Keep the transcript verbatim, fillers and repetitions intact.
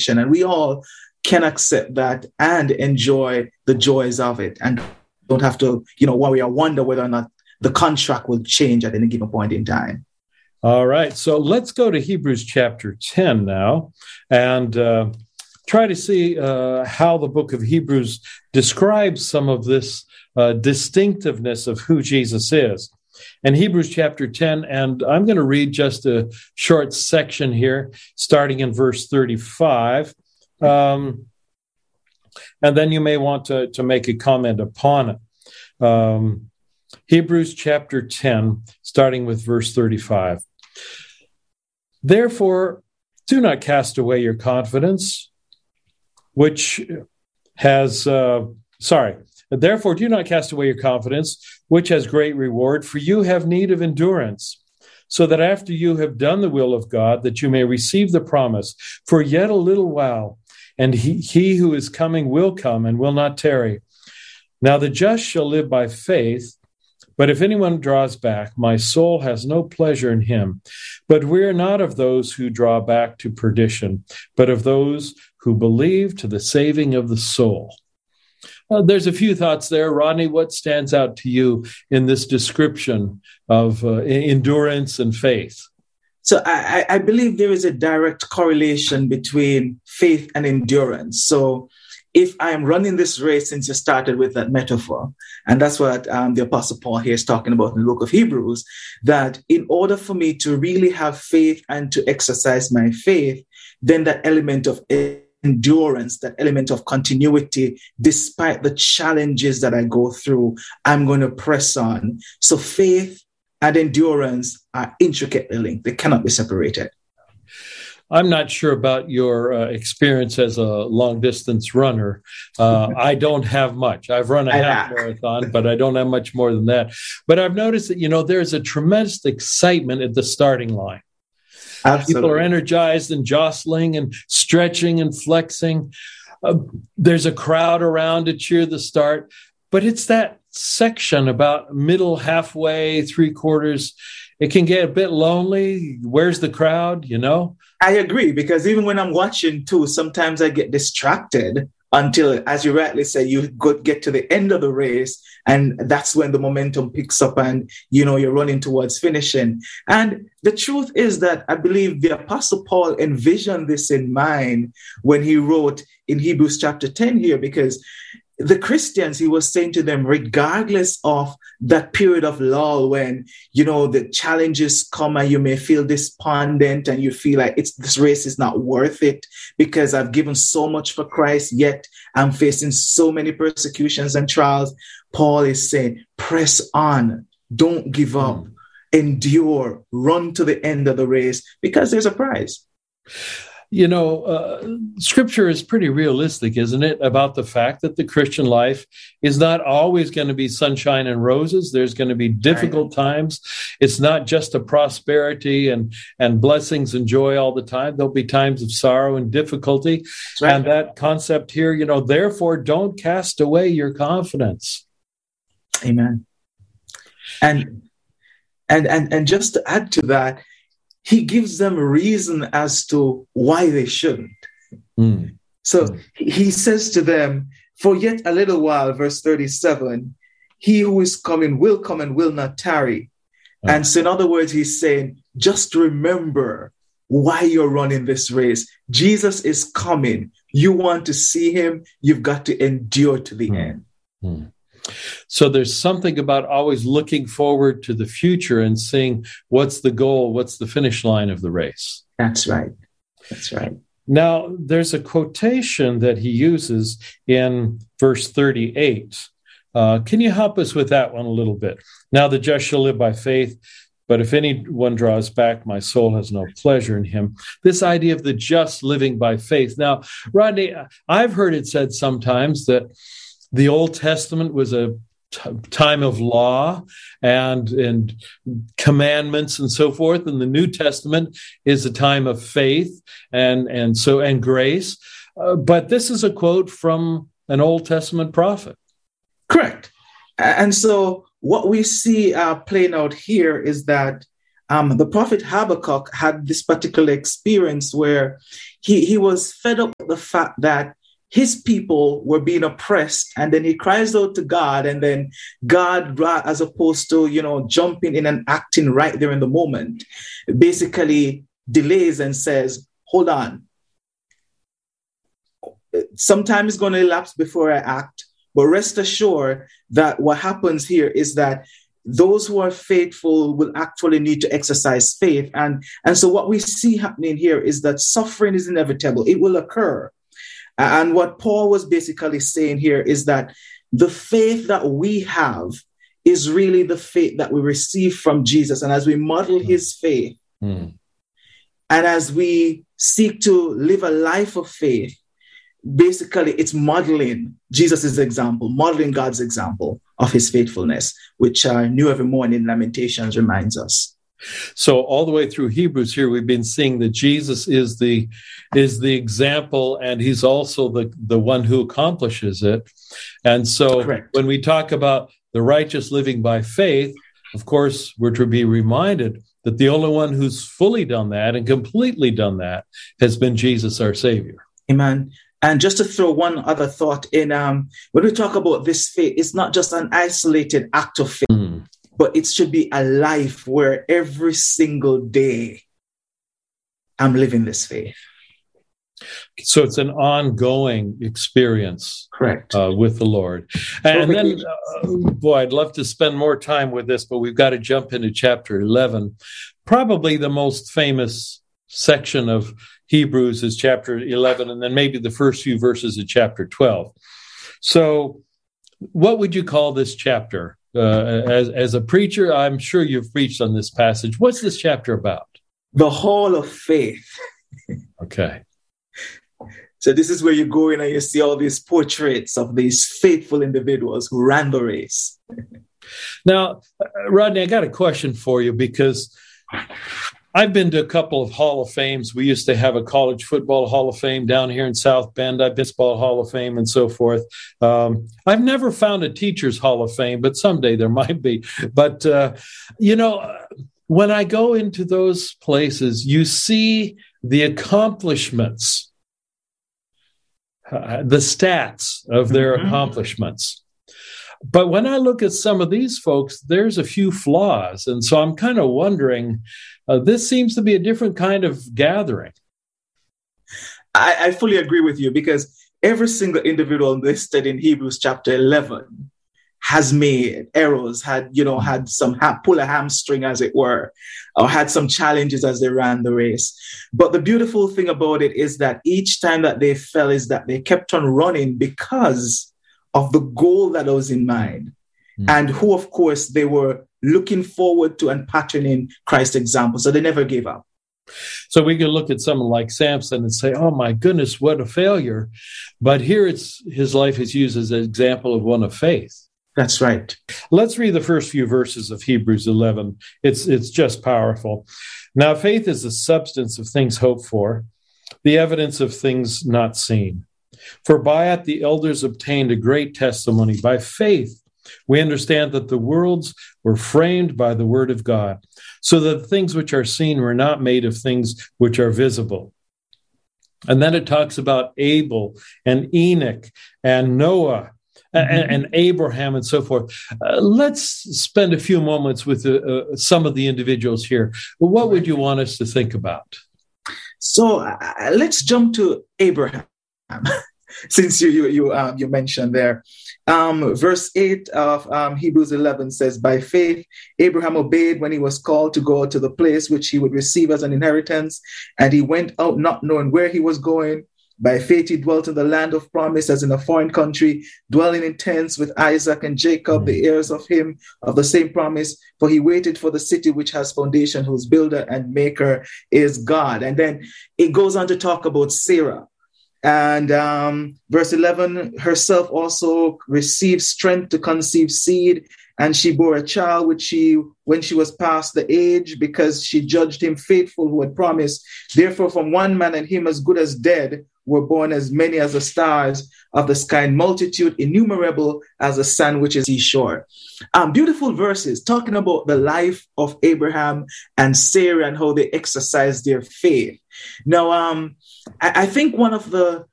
crucifixion, and we all can accept that and enjoy the joys of it, and don't have to, you know, worry or wonder whether or not the contract will change at any given point in time. All right, so let's go to Hebrews chapter ten now, and uh, try to see uh, how the book of Hebrews describes some of this uh, distinctiveness of who Jesus is. In Hebrews chapter ten, and I'm going to read just a short section here, starting in verse thirty-five, um, and then you may want to, to make a comment upon it. Um, Hebrews chapter ten, starting with verse thirty-five. Therefore, do not cast away your confidence, which has, uh, sorry, therefore do not cast away your confidence, which has great reward, for you have need of endurance, so that after you have done the will of God, that you may receive the promise. For yet a little while, and he, he who is coming will come and will not tarry. Now the just shall live by faith, but if anyone draws back, my soul has no pleasure in him. But we are not of those who draw back to perdition, but of those who believe to the saving of the soul. Uh, there's a few thoughts there. Rodney, what stands out to you in this description of uh, endurance and faith? So I, I believe there is a direct correlation between faith and endurance. So if I am running this race, since you started with that metaphor, and that's what um, the Apostle Paul here is talking about in the book of Hebrews, that in order for me to really have faith and to exercise my faith, then that element of endurance, that element of continuity, despite the challenges that I go through, I'm going to press on. So faith and endurance are intricately linked. They cannot be separated. I'm not sure about your uh, experience as a long-distance runner. Uh, I don't have much. I've run a half marathon, but I don't have much more than that. But I've noticed that, you know, there's a tremendous excitement at the starting line. Absolutely. People are energized and jostling and stretching and flexing. Uh, there's a crowd around to cheer the start. But it's that section about middle, halfway, three quarters. It can get a bit lonely. Where's the crowd, you know? I agree, because even when I'm watching too, sometimes I get distracted until, as you rightly say, you go, get to the end of the race, and that's when the momentum picks up and, you know, you're running towards finishing. And the truth is that I believe the Apostle Paul envisioned this in mind when he wrote in Hebrews chapter ten here, because the Christians, he was saying to them, regardless of that period of lull when, you know, the challenges come and you may feel despondent and you feel like it's this race is not worth it because I've given so much for Christ, yet I'm facing so many persecutions and trials. Paul is saying, press on, don't give up, mm. endure, run to the end of the race, because there's a prize. You know, uh, Scripture is pretty realistic, isn't it, about the fact that the Christian life is not always going to be sunshine and roses. There's going to be difficult right. times. It's not just a prosperity and, and blessings and joy all the time. There'll be times of sorrow and difficulty. Right. And that concept here, you know, therefore, don't cast away your confidence. Amen. And and and and just to add to that, he gives them a reason as to why they shouldn't. Mm. So mm. he says to them, for yet a little while, verse thirty-seven, he who is coming will come and will not tarry. Oh. And so in other words, he's saying, just remember why you're running this race. Jesus is coming. You want to see him, you've got to endure to the mm. end. Mm. So there's something about always looking forward to the future and seeing what's the goal, what's the finish line of the race. That's right. That's right. Now, there's a quotation that he uses in verse thirty-eight. Uh, can you help us with that one a little bit? Now the just shall live by faith, but if anyone draws back, my soul has no pleasure in him. This idea of the just living by faith. Now, Rodney, I've heard it said sometimes that the Old Testament was a t- time of law and, and commandments and so forth, and the New Testament is a time of faith and, and so and grace. Uh, but this is a quote from an Old Testament prophet. Correct. And so what we see uh, playing out here is that um, the prophet Habakkuk had this particular experience where he, he was fed up with the fact that his people were being oppressed, and then he cries out to God, and then God, as opposed to, you know, jumping in and acting right there in the moment, basically delays and says, hold on. Sometime is going to elapse before I act, but rest assured that what happens here is that those who are faithful will actually need to exercise faith. And, and so what we see happening here is that suffering is inevitable. It will occur. And what Paul was basically saying here is that the faith that we have is really the faith that we receive from Jesus. And as we model his faith, mm. and as we seek to live a life of faith, basically it's modeling Jesus' example, modeling God's example of his faithfulness, which uh, New Every Morning Lamentations reminds us. So all the way through Hebrews here, we've been seeing that Jesus is the is the example, and he's also the, the one who accomplishes it. And so Correct. When we talk about the righteous living by faith, of course, we're to be reminded that the only one who's fully done that and completely done that has been Jesus, our Savior. Amen. And just to throw one other thought in, um, when we talk about this faith, it's not just an isolated act of faith. Mm. But it should be a life where every single day I'm living this faith. So it's an ongoing experience. Correct. Uh, with the Lord. And then, uh, boy, I'd love to spend more time with this, but we've got to jump into chapter eleven. Probably the most famous section of Hebrews is chapter eleven, and then maybe the first few verses of chapter twelve. So what would you call this chapter? Uh, as as a preacher, I'm sure you've preached on this passage. What's this chapter about? The hall of faith. Okay. So this is where you go in and you see all these portraits of these faithful individuals who ran the race. Now, Rodney, I got a question for you, because I've been to a couple of Hall of Fames. We used to have a college football Hall of Fame down here in South Bend, a baseball Hall of Fame, and so forth. Um, I've never found a teacher's Hall of Fame, but someday there might be. But, uh, you know, when I go into those places, you see the accomplishments, uh, the stats of their mm-hmm. accomplishments. But when I look at some of these folks, there's a few flaws. And so I'm kind of wondering, uh, this seems to be a different kind of gathering. I, I fully agree with you, because every single individual listed in Hebrews chapter eleven has made errors, had, you know, had some, ha- pull a hamstring, as it were, or had some challenges as they ran the race. But the beautiful thing about it is that each time that they fell is that they kept on running because of the goal that was in mind, mm. and who, of course, they were looking forward to and patterning Christ's example. So they never gave up. So we could look at someone like Samson and say, oh, my goodness, what a failure. But here it's his life is used as an example of one of faith. That's right. Let's read the first few verses of Hebrews eleven. It's, it's just powerful. Now, faith is the substance of things hoped for, the evidence of things not seen. For by it the elders obtained a great testimony. By faith we understand that the worlds were framed by the word of God, so that the things which are seen were not made of things which are visible. And then it talks about Abel and Enoch and Noah mm-hmm. and, and Abraham and so forth. Uh, let's spend a few moments with uh, uh, some of the individuals here. What would you want us to think about? So uh, let's jump to Abraham. Since you you you, um, you mentioned there, um, verse eight of um, Hebrews eleven says, "By faith Abraham obeyed when he was called to go to the place which he would receive as an inheritance, and he went out not knowing where he was going. By faith he dwelt in the land of promise, as in a foreign country, dwelling in tents with Isaac and Jacob, the heirs of him of the same promise. For he waited for the city which has foundation, whose builder and maker is God." And then it goes on to talk about Sarah. And um, verse eleven, herself also received strength to conceive seed, and she bore a child which she, when she was past the age, because she judged him faithful who had promised. Therefore, from one man, and him as good as dead, were born as many as the stars of the sky, and multitude innumerable as the sand which is seashore. Um, beautiful verses talking about the life of Abraham and Sarah and how they exercised their faith. Now, um, I, I think one of the